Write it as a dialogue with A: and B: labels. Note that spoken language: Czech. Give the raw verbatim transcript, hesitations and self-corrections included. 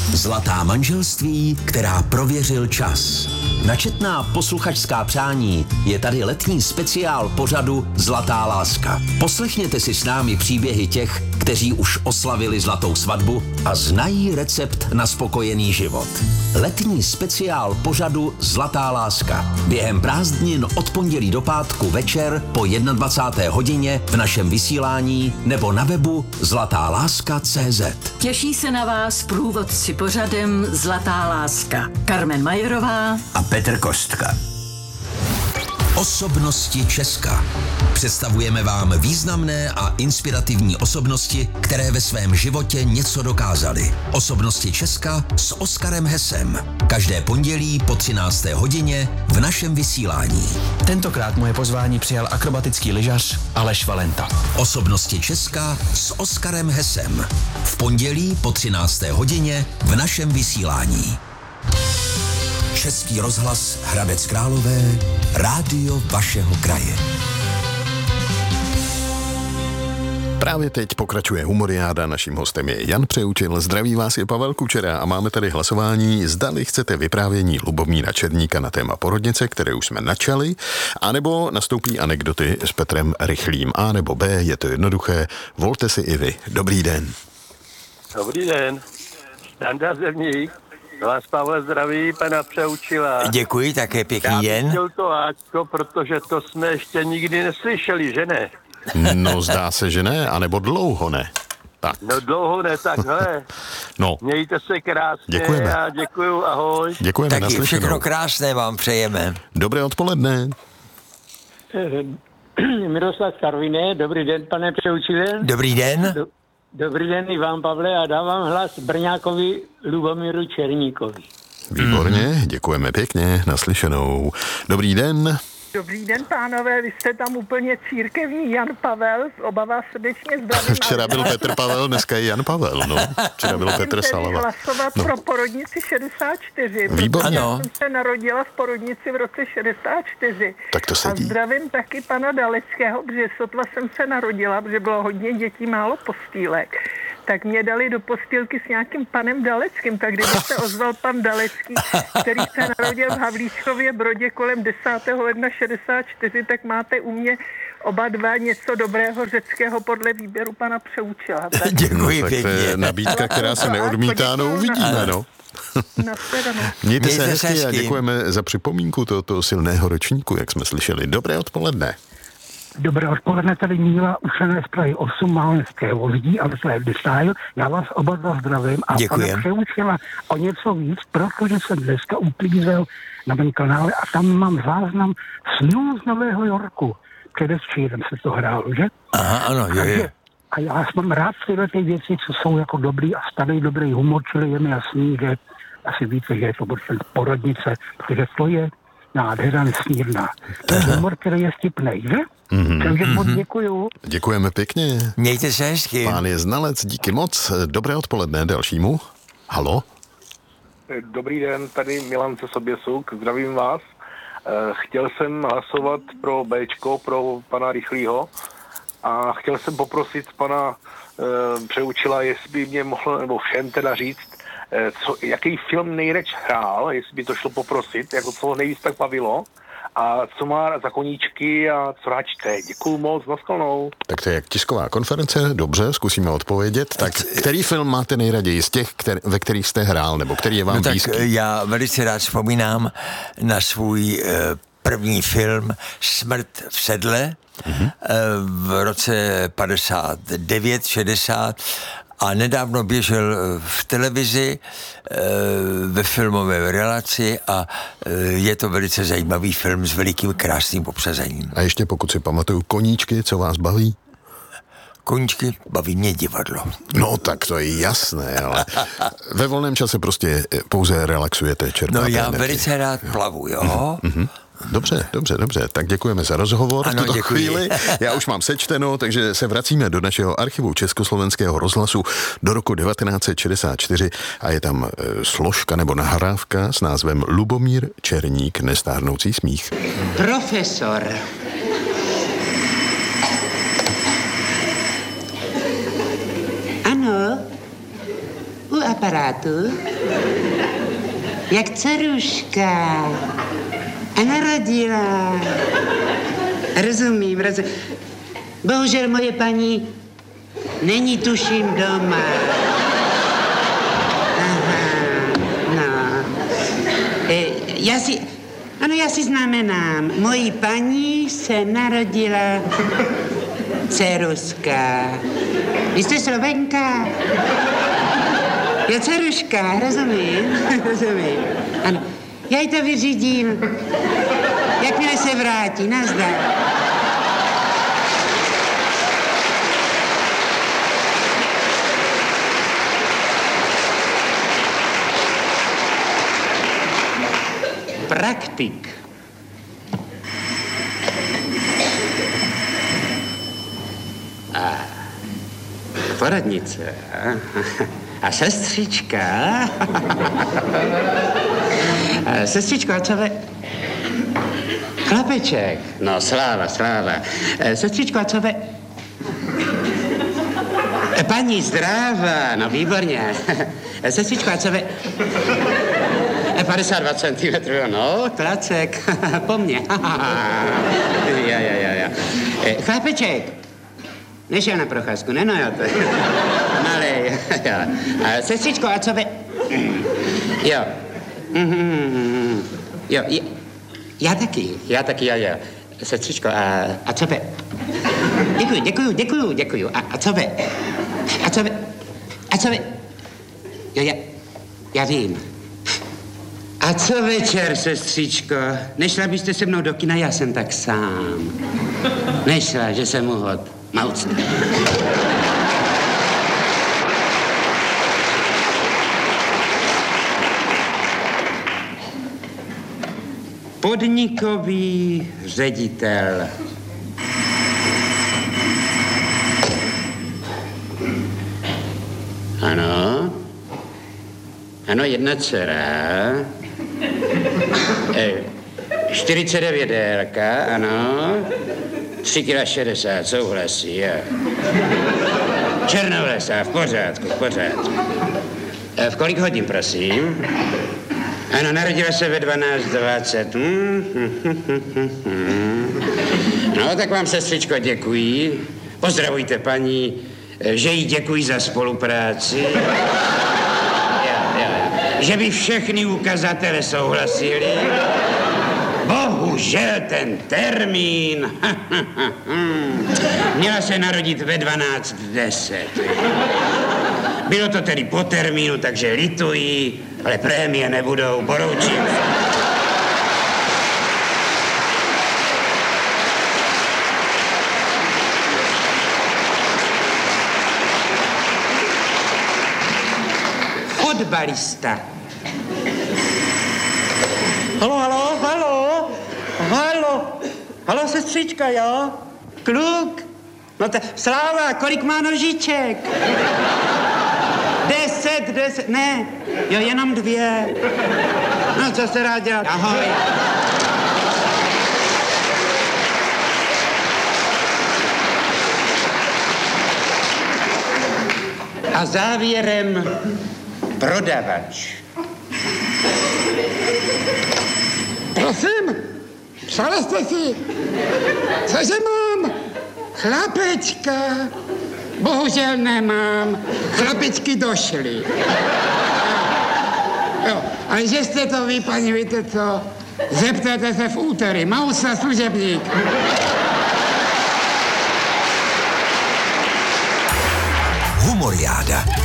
A: Zlatá manželství, která prověřil čas. Načetná posluchačská přání je tady letní speciál pořadu Zlatá láska. Poslechněte si s námi příběhy těch, kteří už oslavili zlatou svatbu a znají recept na spokojený život. Letní speciál pořadu Zlatá láska. Během prázdnin od pondělí do pátku večer po dvacáté jedné hodině v našem vysílání nebo na webu zlatá láska tečka cé zet.
B: Těší se na vás průvodci pořadem Zlatá láska. Karmen Majerová
A: a Petr Kostka. Osobnosti Česka. Představujeme vám významné a inspirativní osobnosti, které ve svém životě něco dokázaly. Osobnosti Česka s Oskarem Hesem. Každé pondělí po třinácté hodině v našem vysílání.
C: Tentokrát moje pozvání přijal akrobatický lyžař Aleš Valenta.
A: Osobnosti Česka s Oskarem Hesem. V pondělí po třinácté hodině v našem vysílání. Český rozhlas Hradec Králové, rádio vašeho kraje.
D: Právě teď pokračuje Humoriáda, naším hostem je Jan Přeučil, zdraví vás je Pavel Kučera a máme tady hlasování, zdali chcete vyprávění Lubomíra Černíka na téma porodnice, které už jsme načali, anebo nastoupí anekdoty s Petrem Rychlým. A nebo B, je to jednoduché, volte si i vy. Dobrý den.
E: Dobrý den, Standa Zevník. Vás, Pavle, zdraví, pana Přeučila.
F: Děkuji, také pěkný den.
E: Já bych chtěl to áčko, protože to jsme ještě nikdy neslyšeli, že ne?
D: No, zdá se, že ne, anebo dlouho ne. Tak.
E: No dlouho ne, tak hele.
D: No.
E: Mějte se krásně.
D: Děkujeme.
E: A děkuju, ahoj.
D: Děkujeme,
F: taky
D: naslyšenou.
F: Všechno krásné vám přejeme.
D: Dobré odpoledne.
G: Miroslav Karviné, dobrý den, pane Přeučile.
F: Dobrý den.
G: Do, dobrý den i vám, Pavle, a dávám hlas Brňákovi Lubomíru Černíkovi.
D: Výborně, děkujeme pěkně, naslyšenou. Dobrý den.
H: Dobrý den, pánové, vy jste tam úplně církevní Jan Pavel, oba vás srdečně zdravím.
D: Včera byl Petr Pavel, dneska je Jan Pavel, no. Včera byl Petr Salava.
H: Hlasovat
D: no.
H: pro porodnici šedesát čtyři.
D: Výborně.
H: Já jsem se narodila v porodnici v roce šedesát čtyři.
D: Tak to sedí.
H: A zdravím taky pana Daleckého, protože sotva jsem se narodila, protože bylo hodně dětí, málo postýlek. Tak mě dali do postýlky s nějakým panem Daleckým, tak kdyby se ozval pan Dalecký, který se narodil v Havlíčkově Brodě kolem desátého ledna šedesát čtyři, tak máte u mě oba dva něco dobrého řeckého podle výběru pana Přeučila. Tak...
F: Děkuji
D: no, tak
F: pěkně.
D: to je nabídka, která se neodmítá, no uvidíme, no. Mějte se hezky a děkujeme za připomínku tohoto silného ročníku, jak jsme slyšeli. Dobré odpoledne.
I: Dobré odpoledne, tady Míla Ušené z Prahy osm, Málenské Vozdí, ale to je Desail. Já vás oba dva zdravím a pane Přeučila o něco víc, protože jsem dneska uklízel na mém kanále a tam mám záznam Snů z Nového Yorku. Předevčírem se to hrálo, že?
F: Aha, ano, jo, jo.
I: A já mám rád tyhle ty věci, co jsou jako dobrý a starý dobrý humor, čili je mi jasný, že asi víte, že je to porodnice, protože to je nádhera nesmírná. To je humor, který je vtipnej, že? Mm-hmm. Takže moc děkuju.
D: Děkujeme pěkně.
F: Mějte se hezky.
D: Pán je znalec, díky moc. Dobré odpoledne dalšímu. Halo?
J: Dobrý den, tady Milan ze Soběsuk, zdravím vás. Chtěl jsem hlasovat pro Bčko, pro pana Rychlýho a chtěl jsem poprosit pana Přeučila, jestli by mě mohl, nebo všem teda říct, co, jaký film nejradši hrál, jestli by to šlo poprosit, jako co nejvíc tak bavilo, a co má za koníčky a co rád čte. Děkuju moc, naschledanou.
D: Tak to je jak tisková konference, dobře, zkusíme odpovědět. Tak který film máte nejraději z těch, který, ve kterých jste hrál, nebo který je vám
F: no tak
D: blízký?
F: Já velice rád vzpomínám na svůj eh, první film Smrt v sedle mm-hmm. eh, v roce padesát devět šedesát. A nedávno běžel v televizi, ve filmové relaci a je to velice zajímavý film s velikým krásným obsazením.
D: A ještě pokud si pamatuju, koníčky, co vás baví?
F: Koníčky, baví mě divadlo.
D: No tak to je jasné, ale ve volném čase prostě pouze relaxujete, čerpáte
F: No já
D: energii.
F: Velice rád plavu, jo? Mm-hmm.
D: Dobře, dobře, dobře. Tak děkujeme za rozhovor
F: ano,
D: v tuto
F: děkuji.
D: chvíli. Já už mám sečteno, takže se vracíme do našeho archivu Československého rozhlasu do roku devatenáct set šedesát čtyři a je tam e, složka nebo nahrávka s názvem Lubomír Černík, nestárnoucí smích.
K: Profesor. Ano. U aparátu? Jak dceruška. A narodila. Rozumím, rozumím. Bohužel moje paní není tuším doma. Aha, no. E, já si, ano, já si znamenám, mojí paní se narodila dceruška. Vy jste Slovenka? Jo, dceruška, rozumím, rozumím. Ano, já jí to vyřídím. Jakmile se vrátí, nazdar. Praktik. A porodnice. A sestřička. A sestřičko, a co ve... Chlapeček. No, sláva, sláva. Sestřičko, a co ve... Paní zdráva, no výborně. Sestřičko, a co ve... padesát dva centimetrů, no, klacek, po mně. ja, ja, ja, ja. Chlapeček, nešel na procházku, ne, no jo, to je malej. A sestřičko, a co ve... Jo. Jo, je... Já taky, já taky, já, já. Sestřičko, a, a co ve... Děkuju, děkuju, děkuju, děkuju. A, a co ve... A co ve... A co ve... Jo, já... Já vím. A co večer, sestřičko? Nešla byste se mnou do kina, já jsem tak sám. Nešla, že jsem mohl mauct. Podnikový ředitel. Ano. Ano, jedna dcera. E, čtyřicet devět délka, ano. tři kila šedesát, souhlasí, jo. Černovlesá, v pořádku, v pořádku. E, v kolik hodin, prosím? Ano, narodila se ve dvanáct dvacet. Hmm, hm, hm, hm, hm. No, tak vám, sestřičko, děkuji. Pozdravujte paní, že jí děkuji za spolupráci. Že by všechny ukazatele souhlasili. Bohužel ten termín. Měla se narodit ve dvanáct deset. Bylo to tedy po termínu, takže lituji, ale prémie nebudou, poroučím. Fotbalista. Halo, halo, halo, halo, halo, sestřička, jo? Kluk? No to, Sláva, kolik má nožiček? Deset, deset, ne, jo, jenom dvě. No, co se rád dělat? Ahoj. A závěrem prodavač. Prosím, psali jste si, cože mám? Chlapečka. Bohužel nemám. Chlapečky došly. Jo, ale že jste to vy, paní, víte co? Zeptejte se v úterý. Mausa služebník.
A: Humoriáda.